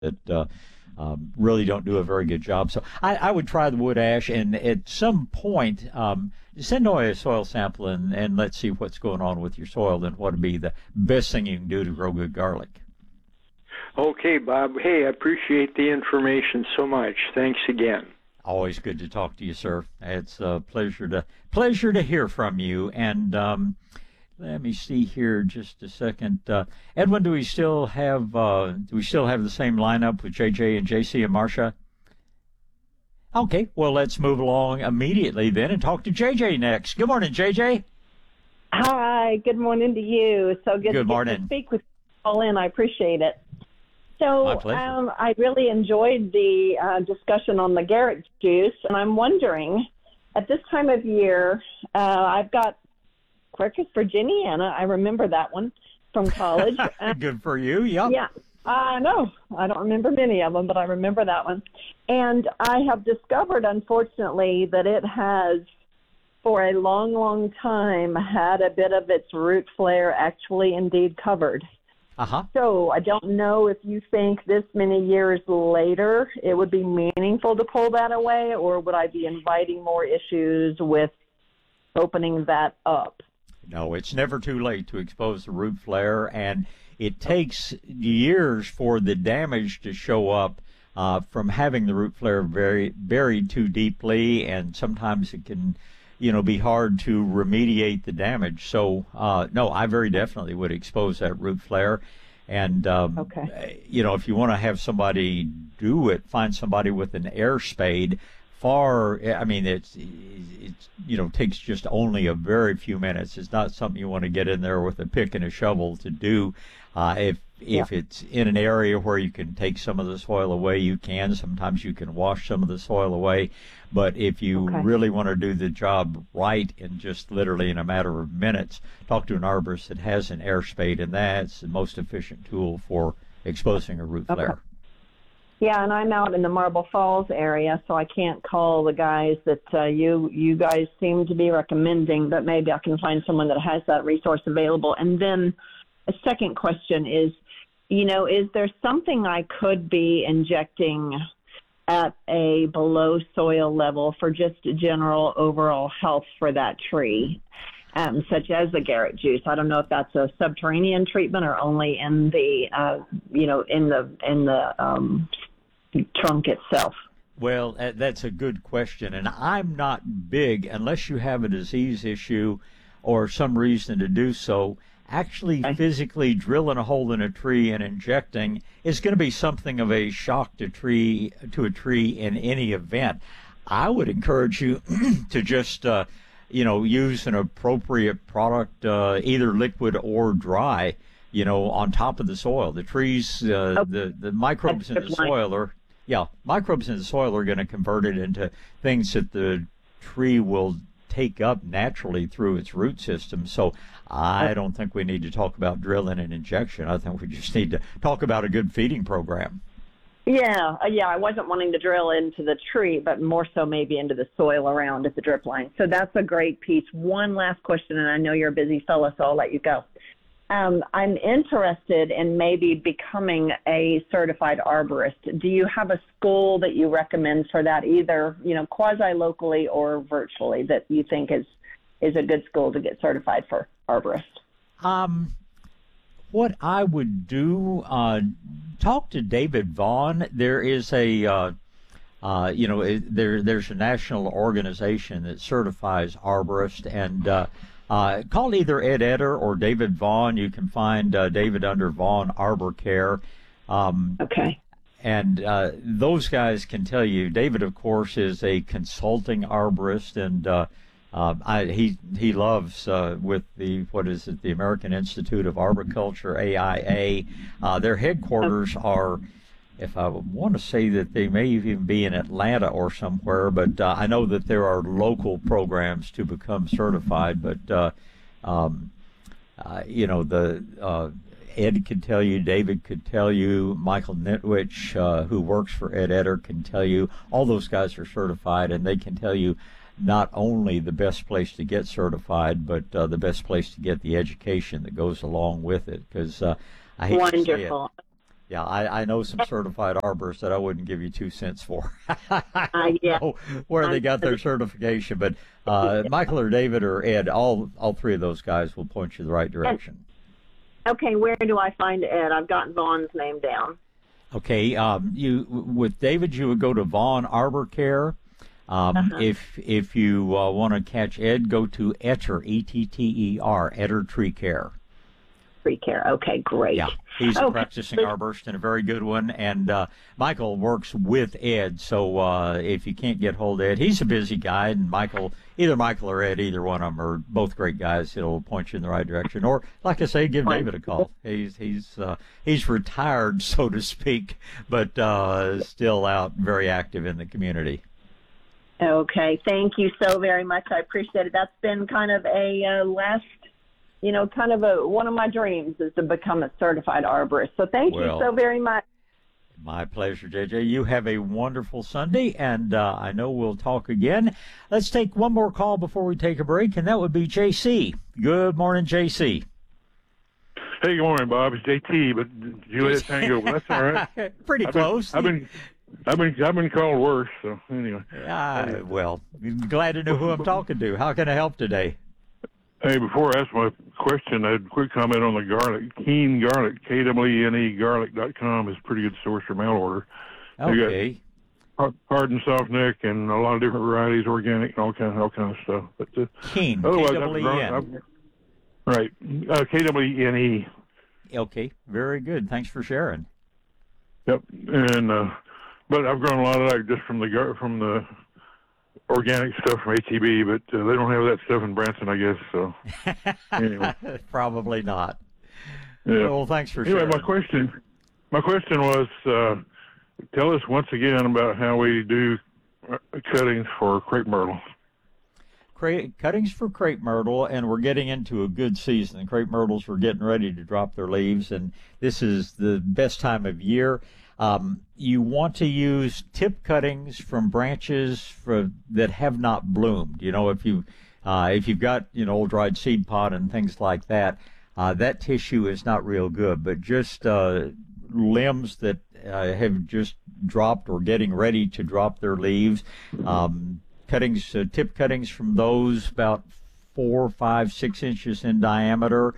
that really don't do a very good job. So I would try the wood ash, and at some point, send away a soil sample and let's see what's going on with your soil and what would be the best thing you can do to grow good garlic. Okay, Bob. Hey, I appreciate the information so much. Thanks again. Always good to talk to you, sir. It's a pleasure to hear from you. And let me see here just a second. Edwin, do we still have the same lineup with JJ and JC and Marcia? Okay, well, let's move along immediately then and talk to JJ next. Good morning, JJ. Hi, good morning to you. So good morning. To speak with you all in. I appreciate it. So My pleasure. I really enjoyed the discussion on the Garrett juice, and I'm wondering, at this time of year, I've got Quercus virginiana. I remember that one from college. Good for you. Yep. Yeah, I know. I don't remember many of them, but I remember that one. And I have discovered, unfortunately, that it has, for a long, long time, had a bit of its root flare actually indeed covered. Uh-huh. So I don't know if you think this many years later it would be meaningful to pull that away, or would I be inviting more issues with opening that up? No, it's never too late to expose the root flare, and it takes years for the damage to show up from having the root flare buried too deeply, and sometimes it can be hard to remediate the damage. So, no, I very definitely would expose that root flare. And, okay. If you want to have somebody do it, find somebody with an air spade. It's takes just only a very few minutes. It's not something you want to get in there with a pick and a shovel to do. If it's in an area where you can take some of the soil away, you can. Sometimes you can wash some of the soil away. But if you really want to do the job right in just literally in a matter of minutes, talk to an arborist that has an air spade, and that's the most efficient tool for exposing a root flare. Yeah, and I'm out in the Marble Falls area, so I can't call the guys that you guys seem to be recommending, but maybe I can find someone that has that resource available. And then a second question is, is there something I could be injecting at a below soil level for just general overall health for that tree, such as the Garrett juice? I don't know if that's a subterranean treatment or only in the, in the trunk itself. Well, that's a good question, and I'm not big, unless you have a disease issue or some reason to do so. Actually physically drilling a hole in a tree and injecting is going to be something of a shock to a tree in any event. I would encourage you to just use an appropriate product, either liquid or dry, on top of the soil. The trees, the microbes in the soil are going to convert it into things that the tree will take up naturally through its root system. So I don't think we need to talk about drilling and injection. I think we just need to talk about a good feeding program. Yeah. I wasn't wanting to drill into the tree, but more so maybe into the soil around at the drip line. So that's a great piece. One last question, and I know you're a busy fellow, so I'll let you go. I'm interested in maybe becoming a certified arborist. Do you have a school that you recommend for that, either quasi-locally or virtually, that you think is a good school to get certified for arborist? What I would do, talk to David Vaughn. There is there's a national organization that certifies arborists, and call either Ed Etter or David Vaughn. You can find David under Vaughn Arbor Care. And those guys can tell you. David, of course, is a consulting arborist, and he loves with the American Institute of Arboriculture, AIA. Their headquarters are, if I want to say that they may even be in Atlanta or somewhere, but I know that there are local programs to become certified. But Ed could tell you, David could tell you, Michael Nitwich, who works for Ed Etter, can tell you. All those guys are certified, and they can tell you not only the best place to get certified, but the best place to get the education that goes along with it. Because I hate to say it. Yeah, I know some certified arborists that I wouldn't give you 2 cents for. I Yeah. know where they got their certification, but Michael or David or Ed, all three of those guys will point you the right direction. Okay, where do I find Ed? I've got Vaughn's name down. Okay, you with David, you would go to Vaughn Arbor Care. If you want to catch Ed, go to Etter, Etter, Etter Tree Care. Tree Care. Okay, great. Yeah, he's a practicing arborist and a very good one. And Michael works with Ed, so if you can't get hold of Ed, he's a busy guy. And either Michael or Ed, either one of them are both great guys. He'll point you in the right direction. Or, like I say, give David a call. He's retired, so to speak, but still out, very active in the community. Okay, thank you so very much. I appreciate it. That's been kind of a one of my dreams is to become a certified arborist. So thank you so very much. My pleasure, JJ. You have a wonderful Sunday, and I know we'll talk again. Let's take one more call before we take a break, and that would be JC. Good morning, JC. Hey, good morning, Bob. It's JT, but Juliet Tango. That's all right. Pretty close. I've been called worse. So anyway. Well, glad to know who I'm talking to. How can I help today? Hey, before I ask my question, I had a quick comment on the garlic. Keen Garlic, KWENE garlic.com is a pretty good source for mail order. Okay. They got hard and soft neck and a lot of different varieties, organic and all kind of stuff. But Keen, otherwise, K-W-E-N. Right, KWENE. Okay, very good. Thanks for sharing. Yep, and but I've grown a lot of that just from the organic stuff from HEB, but they don't have that stuff in Branson, I guess. So anyway, probably not. Yeah. Well, thanks for sharing. My question was, tell us once again about how we do cuttings for crepe myrtle. Cuttings for crepe myrtle, and we're getting into a good season. The crepe myrtles are getting ready to drop their leaves, and this is the best time of year. You want to use tip cuttings from branches that have not bloomed. You know, if you've got old dried seed pod and things like that, that tissue is not real good. But just limbs that have just dropped or getting ready to drop their leaves, tip cuttings from those about 4, 5, 6 inches in diameter.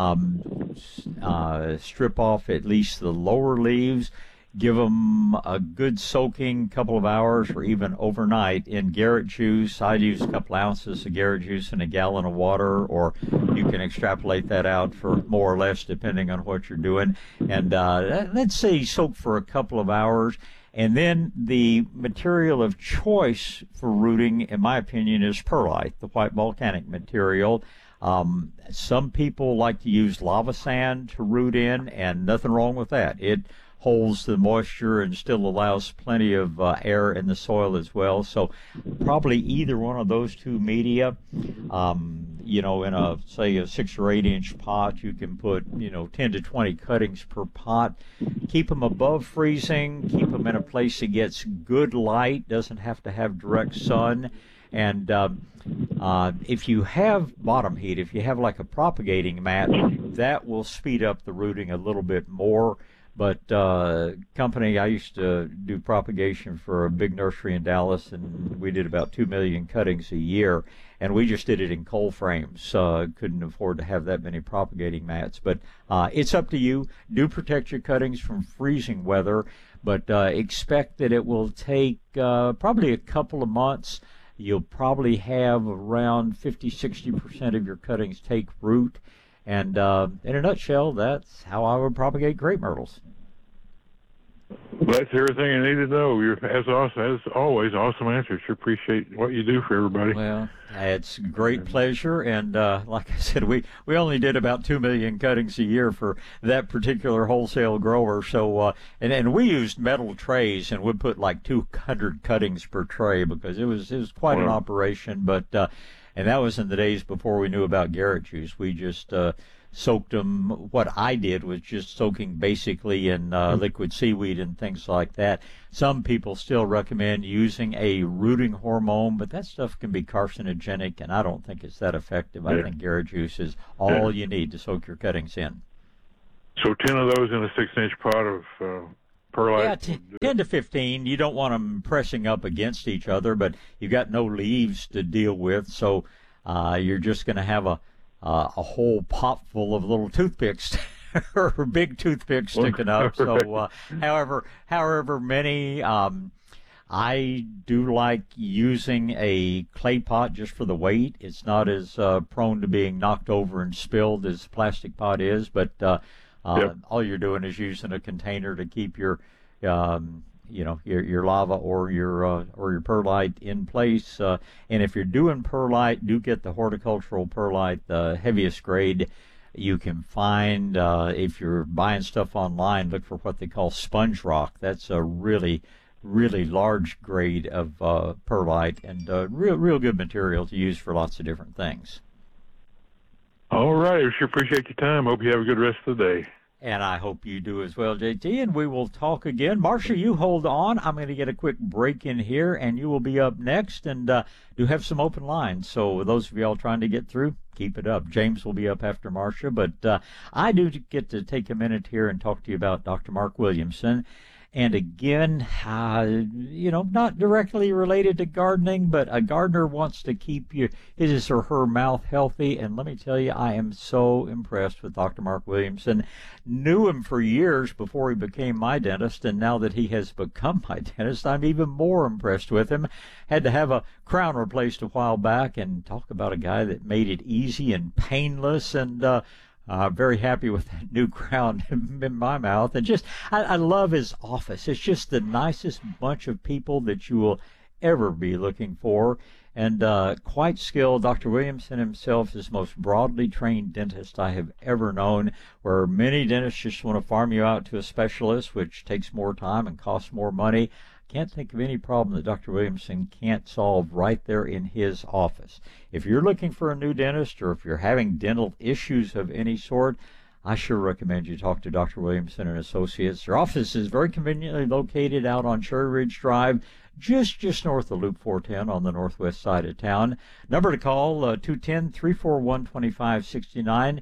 Strip off at least the lower leaves. Give them a good soaking couple of hours or even overnight in Garrett juice. I'd use a couple ounces of Garrett juice in a gallon of water, or you can extrapolate that out for more or less depending on what you're doing. And let's say soak for a couple of hours. And then the material of choice for rooting, in my opinion, is perlite, the white volcanic material. Some people like to use lava sand to root in, and nothing wrong with that. It holds the moisture and still allows plenty of air in the soil as well. So probably either one of those two media. In a 6 or 8 inch pot, you can put 10 to 20 cuttings per pot. Keep them above freezing. Keep them in a place that gets good light, doesn't have to have direct sun. And if you have bottom heat, if you have like a propagating mat, that will speed up the rooting a little bit more. But company, I used to do propagation for a big nursery in Dallas, and we did about 2 million cuttings a year, and we just did it in cold frames. Couldn't afford to have that many propagating mats. But it's up to you. Do protect your cuttings from freezing weather, but expect that it will take probably a couple of months. You'll probably have around 50-60% of your cuttings take root. And in a nutshell, that's how I would propagate crepe myrtles. Well, that's everything I need to know. You're, as always, awesome answers. Sure appreciate what you do for everybody. Well, it's a great pleasure. And like I said, we only did about 2 million cuttings a year for that particular wholesale grower. So, and we used metal trays, and we'd put like 200 cuttings per tray because it was quite an operation. But and that was in the days before we knew about Garrett juice. We just soaked them. What I did was just soaking basically in liquid seaweed and things like that. Some people still recommend using a rooting hormone, but that stuff can be carcinogenic, and I don't think it's that effective. I think Garrett juice is all you need to soak your cuttings in. So 10 of those in a 6-inch pot of perlite? Yeah, 10 to 15. You don't want them pressing up against each other, but you've got no leaves to deal with, so you're just going to have a whole pot full of little toothpicks or big toothpicks sticking up. So however many, I do like using a clay pot just for the weight. It's not as prone to being knocked over and spilled as plastic pot is, but all you're doing is using a container to keep your lava or your perlite in place. And if you're doing perlite, do get the horticultural perlite, the heaviest grade you can find. If you're buying stuff online, look for what they call sponge rock. That's a really large grade of perlite, and real good material to use for lots of different things. All right. I sure appreciate your time. Hope you have a good rest of the day. And I hope you do as well, JT, and we will talk again. Marcia, you hold on. I'm going to get a quick break in here, and you will be up next, and do have some open lines. So those of you all trying to get through, keep it up. James will be up after Marcia, but I do get to take a minute here and talk to you about Dr. Mark Williamson. And again, not directly related to gardening, but a gardener wants to keep his or her mouth healthy. And let me tell you, I am so impressed with Dr. Mark Williamson. Knew him for years before he became my dentist, and now that he has become my dentist, I'm even more impressed with him. Had to have a crown replaced a while back, and talk about a guy that made it easy and painless, and very happy with that new crown in my mouth. And I love his office. It's just the nicest bunch of people that you will ever be looking for. And quite skilled. Dr. Williamson himself is the most broadly trained dentist I have ever known, where many dentists just want to farm you out to a specialist, which takes more time and costs more money. Can't think of any problem that Dr. Williamson can't solve right there in his office. If you're looking for a new dentist, or if you're having dental issues of any sort, I sure recommend you talk to Dr. Williamson and Associates. Their office is very conveniently located out on Cherry Ridge Drive, just north of Loop 410 on the northwest side of town. Number to call, 210-341-2569,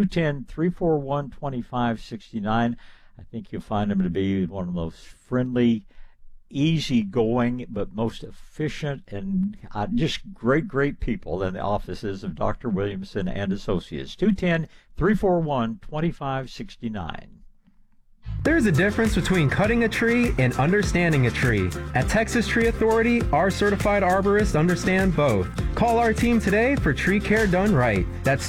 210-341-2569. I think you'll find him to be one of those friendly, easygoing, but most efficient and just great people in the offices of Dr. Williamson and Associates. 210-341-2569. There's a difference between cutting a tree and understanding a tree. At Texas Tree Authority, our certified arborists understand both. Call our team today for tree care done right. That's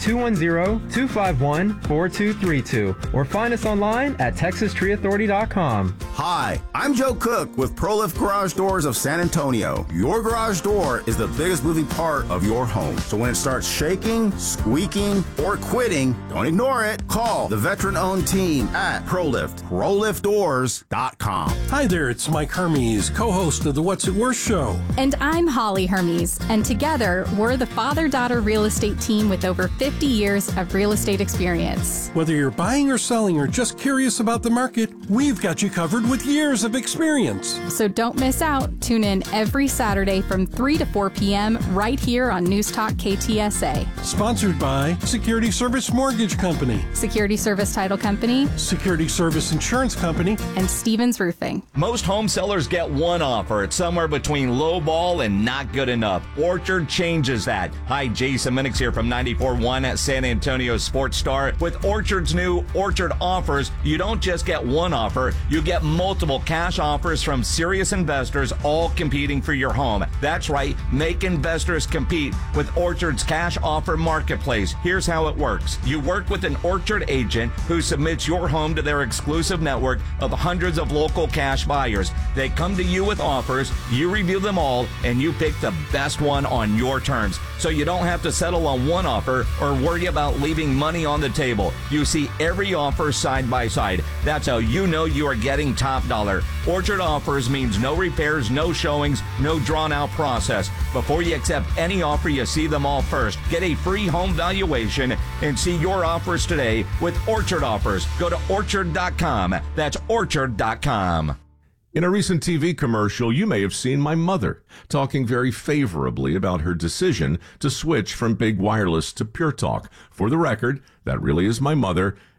210-251-4232. Or find us online at texastreeauthority.com. Hi, I'm Joe Cook with ProLift Garage Doors of San Antonio. Your garage door is the biggest moving part of your home. So when it starts shaking, squeaking, or quitting, don't ignore it. Call the veteran-owned team at ProLift. ProLiftDoors.com. Hi there, it's Mike Hermes, co-host of the What's It Worth show. And I'm Holly Hermes, and together we're the father-daughter real estate team with over 50 years of real estate experience. Whether you're buying or selling or just curious about the market, we've got you covered with years of experience. So don't miss out. Tune in every Saturday from 3 to 4 p.m. right here on News Talk KTSA. Sponsored by Security Service Mortgage Company, Security Service Title Company, Security Service Insurance Company, and Stevens Roofing. Most home sellers get one offer. It's somewhere between low ball and not good enough. Orchard changes that. Hi, Jason Minix here from 94.1 at San Antonio Sports Star. With Orchard's new Orchard offers, you don't just get one offer, you get multiple cash offers from serious investors, all competing for your home. That's right, make investors compete with Orchard's cash offer marketplace. Here's how it works. You work with an Orchard agent who submits your home to their exclusive network of hundreds of local cash buyers. They come to you with offers, you review them all, and you pick the best one on your terms. So you don't have to settle on one offer or worry about leaving money on the table. You see every offer side by side. That's how you know you are getting top dollar. Orchard offers means no repairs, no showings, no drawn out process. Before you accept any offer, you see them all first. Get a free home valuation and see your offers today with Orchard offers. Go to orchard.com. That's orchard.com. In a recent TV commercial, you may have seen my mother talking very favorably about her decision to switch from Big Wireless to Pure Talk. For the record, that really is my mother,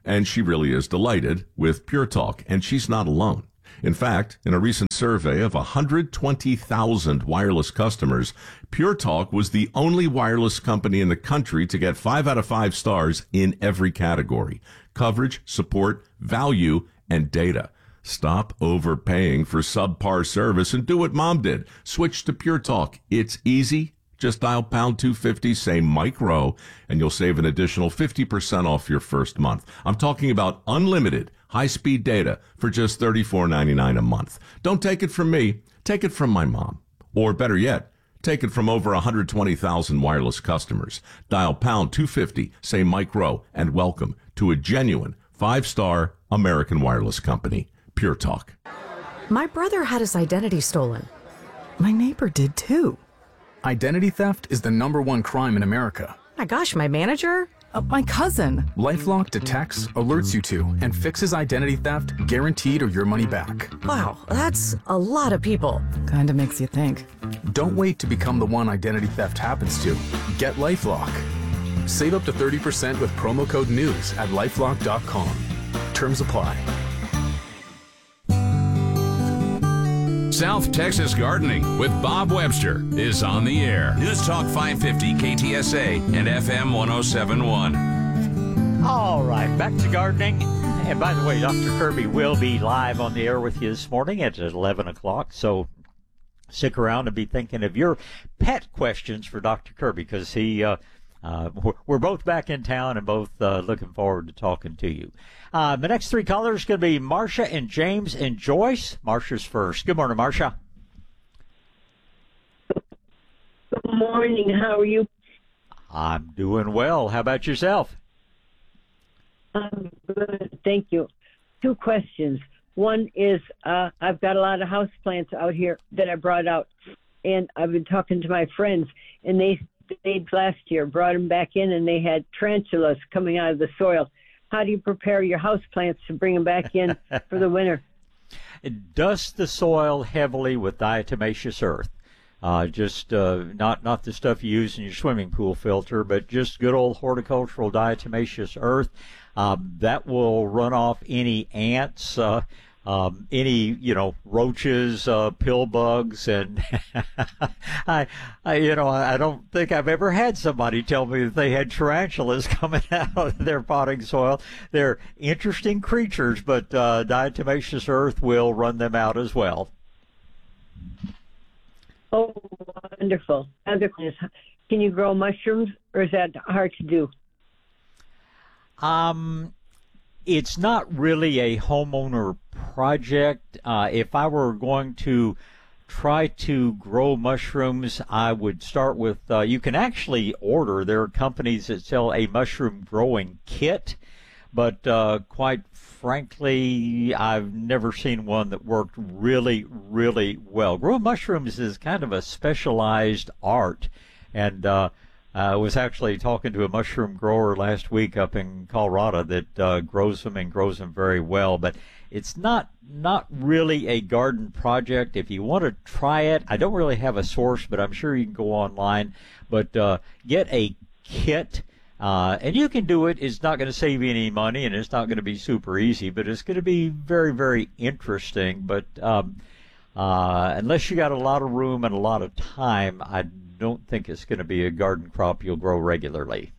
And she really is delighted with Pure Talk, and she's not alone. In fact, in a recent survey of 120,000 wireless customers, Pure Talk was the only wireless company in the country to get 5 out of 5 stars in every category: coverage, support, value, and data. Stop overpaying for subpar service and do what Mom did. Switch to Pure Talk. It's easy. Just dial pound 250, say Mike Rowe, and you'll save an additional 50% off your first month. I'm talking about unlimited high-speed data for just $34.99 a month. Don't take it from me. Take it from my mom. Or better yet, take it from over 120,000 wireless customers. Dial pound 250, say Mike Rowe, and welcome to a genuine 5-star American wireless company, Pure Talk. My brother had his identity stolen. My neighbor did too. Identity theft is the #1 crime in America. My gosh, my manager? My cousin. LifeLock detects, alerts you to, and fixes identity theft, guaranteed or your money back. Wow, that's a lot of people. Kinda makes you think. Don't wait to become the one identity theft happens to. Get LifeLock. Save up to 30% with promo code NEWS at LifeLock.com. Terms apply. South Texas Gardening with Bob Webster is on the air. News Talk 550 KTSA and FM 107.1. All right, back to gardening. And by the way, Dr. Kirby will be live on the air with you this morning at 11 o'clock. So stick around and be thinking of your pet questions for Dr. Kirby, because we're both back in town and both looking forward to talking to you. The next 3 callers are going to be Marcia and James and Joyce. Marcia's first. Good morning, Marcia. Good morning. How are you? I'm doing well. How about yourself? I'm good. Thank you. 2 questions. One is I've got a lot of houseplants out here that I brought out, and I've been talking to my friends, and they last year brought them back in, and they had tarantulas coming out of the soil. How do you prepare your houseplants to bring them back in for the winter? Dust the soil heavily with diatomaceous earth. Not the stuff you use in your swimming pool filter, but just good old horticultural diatomaceous earth. That will run off any ants, any roaches, pill bugs, and I don't think I've ever had somebody tell me that they had tarantulas coming out of their potting soil. They're interesting creatures, but diatomaceous earth will run them out as well. Oh, wonderful! Other question: can you grow mushrooms, or is that hard to do? It's not really a homeowner project. If I were going to try to grow mushrooms, I would start with, you can actually order, there are companies that sell a mushroom growing kit, but quite frankly, I've never seen one that worked really, really well. Growing mushrooms is kind of a specialized art, and I was actually talking to a mushroom grower last week up in Colorado that grows them very well. But it's not really a garden project. If you want to try it, I don't really have a source, but I'm sure you can go online. But get a kit, and you can do it. It's not going to save you any money, and it's not going to be super easy, but it's going to be very, very interesting. But unless you got a lot of room and a lot of time, I don't think it's going to be a garden crop you'll grow regularly.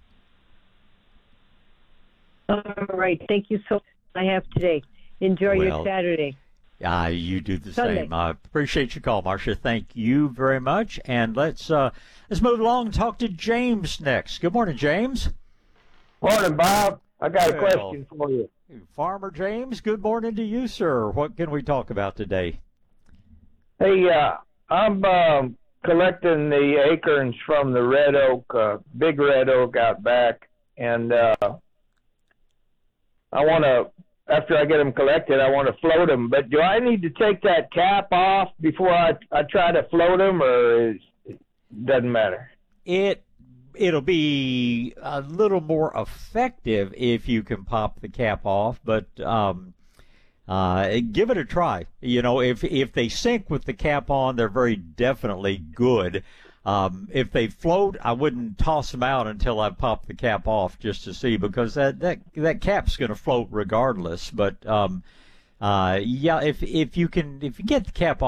All right. Thank you so much. I have today. Enjoy your Saturday. You do the same. I appreciate your call, Marcia. Thank you very much. And let's move along and talk to James next. Good morning, James. Morning, Bob. I got a question for you. Farmer James, good morning to you, sir. What can we talk about today? Hey, I'm collecting the acorns from the red oak, big red oak out back, and I want to, after I get them collected, I want to float them. But do I need to take that cap off before I try to float them, or it doesn't matter? It'll be a little more effective if you can pop the cap off, but give it a try. If they sink with the cap on, they're very definitely good. If they float, I wouldn't toss them out until I pop the cap off just to see, because that cap's going to float regardless. But yeah, if you get the cap